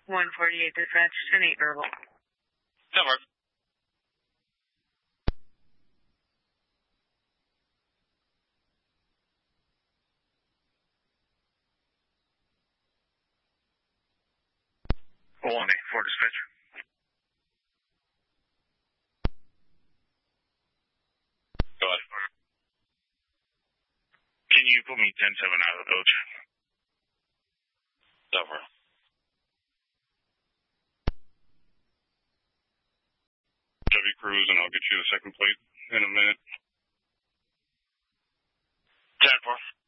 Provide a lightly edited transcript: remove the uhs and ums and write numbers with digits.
148 dispatch, 10-8 verbal. That works. One 8 dispatch. Go ahead. Can you put me 10-7 out of the coach? Over. Chevy Cruise, and I'll get you the second plate in a minute. 10-4.